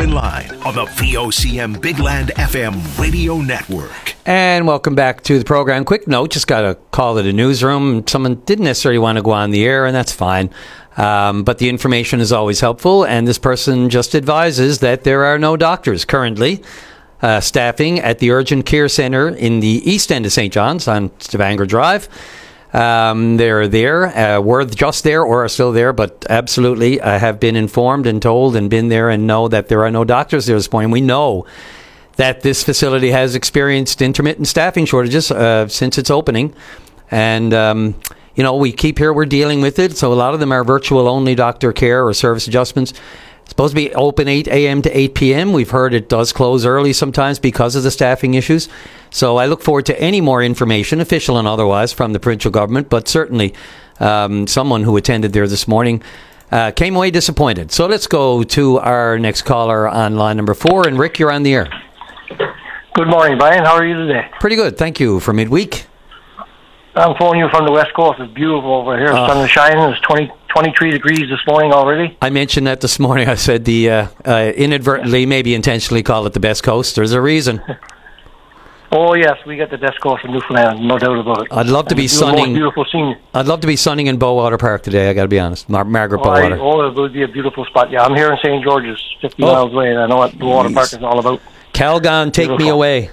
Line on the VOCM Big Land FM radio network. And welcome back to the program. Quick note, just got a call at a newsroom. Someone didn't necessarily want to go on the air, and that's fine. But the information is always helpful, and this person just advises that there are no doctors currently staffing at the Urgent Care Centre in the east end of St. John's on Stavanger Drive. They're there, were just there or are still there, but absolutely have been informed and told and been there and know that there are no doctors there this morning. We know that this facility has experienced intermittent staffing shortages since its opening. And, we keep here, we're dealing with it. So a lot of them are virtual only doctor care or service adjustments. It's supposed to be open 8 a.m. to 8 p.m. We've heard it does close early sometimes because of the staffing issues. So I look forward to any more information, official and otherwise, from the provincial government. But certainly someone who attended there this morning came away disappointed. So let's go to our next caller on line number 4. And Rick, you're on the air. Good morning, Brian. How are you today? Pretty good. Thank you for midweek. I'm phoning you from the West Coast. It's beautiful over here. The sun is shining. It's 23 degrees this morning already. I mentioned that this morning. I said the inadvertently, maybe intentionally, call it the best coast. There's a reason. Oh yes, we got the best coast of Newfoundland, no doubt about it. I'd love to be sunning. Beautiful scene. I'd love to be sunning in Bowater Park today. I got to be honest, Margaret Bowater. It would be a beautiful spot. Yeah, I'm here in St. George's, 50 miles away, and I know what Bowater Park is all about. Calgon, take me away.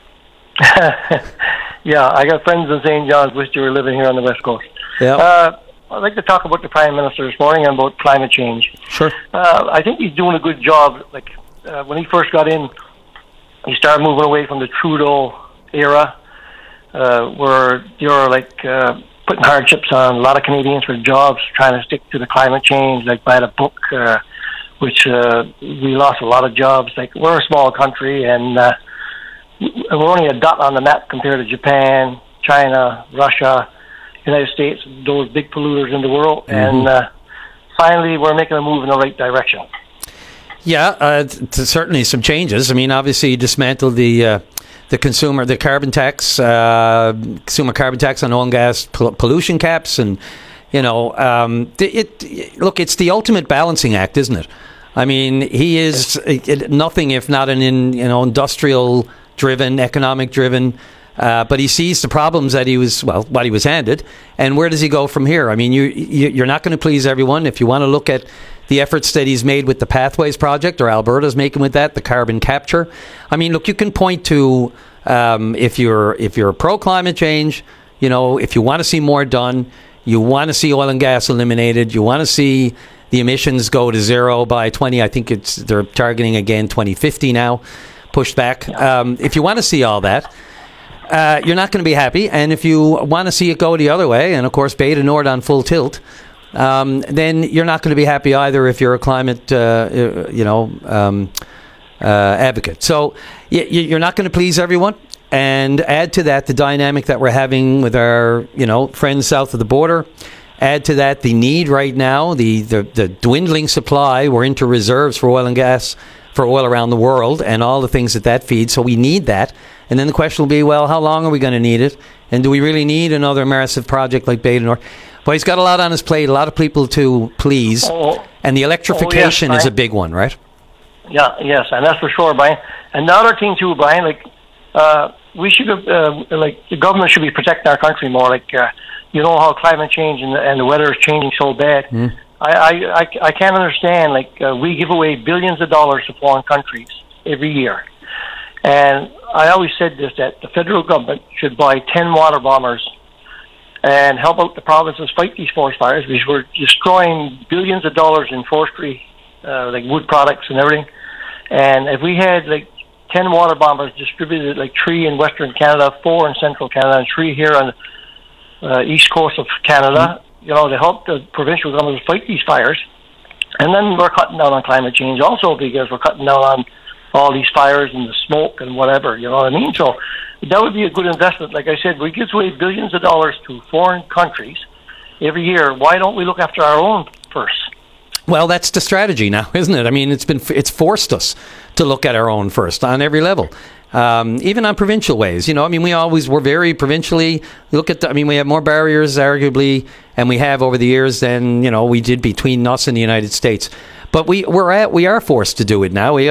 Yeah, I got friends in St. John's. Wish you were living here on the West Coast. Yeah. I'd like to talk about the Prime Minister this morning and about climate change. Sure. I think he's doing a good job. When he first got in, he started moving away from the Trudeau era, where you're putting hardships on a lot of Canadians for jobs, trying to stick to the climate change, by the book, which we lost a lot of jobs. We're a small country, and we're only a dot on the map compared to Japan, China, Russia, United States, those big polluters in the world. Mm-hmm. And finally, we're making a move in the right direction. Yeah, certainly some changes. I mean, obviously, you dismantled the carbon tax, consumer carbon tax on oil and gas pollution caps, and it's the ultimate balancing act, isn't it? I mean, he is nothing if not an industrial driven, economic driven. But he sees the problems that what he was handed, and where does he go from here? I mean, you're not going to please everyone. If you want to look at the efforts that he's made with the Pathways project, or Alberta's making with that, the carbon capture. I mean, look, you can point to if you're pro climate change, if you want to see more done, you want to see oil and gas eliminated, you want to see the emissions go to zero by 20. I think they're targeting again 2050 now, pushed back. If you want to see all that. You're not going to be happy, and if you want to see it go the other way, and of course Beta Nord on full tilt, then you're not going to be happy either if you're a climate, advocate. So you're not going to please everyone, and add to that the dynamic that we're having with our, friends south of the border. Add to that the need right now, the dwindling supply. We're into reserves for oil and gas, for oil around the world, and all the things that feeds. So we need that. And then the question will be, well, how long are we going to need it? And do we really need another massive project like Beta Nord? Well, he's got a lot on his plate, a lot of people to please. And the electrification is a big one, right? Yeah, yes, and that's for sure, Brian. And the other thing too, Brian, we should have, the government should be protecting our country more. How climate change and the weather is changing so bad. Mm. I can't understand, we give away billions of dollars to foreign countries every year. And I always said this, that the federal government should buy 10 water bombers and help out the provinces fight these forest fires, because we're destroying billions of dollars in forestry, wood products and everything. And if we had 10 water bombers distributed, 3 in Western Canada, 4 in Central Canada, and 3 here on the east coast of Canada, to help the provincial governments fight these fires. And then we're cutting down on climate change also, because we're cutting down on all these fires and the smoke and whatever, you know what I mean? So that would be a good investment. Like I said, we give away billions of dollars to foreign countries every year. Why don't we look after our own first? Well, that's the strategy now, isn't it? I mean, it's forced us to look at our own first on every level. Even on provincial ways, I mean, we're very provincially we have more barriers arguably, and we have over the years than, we did between us and the United States. But we are forced to do it now. We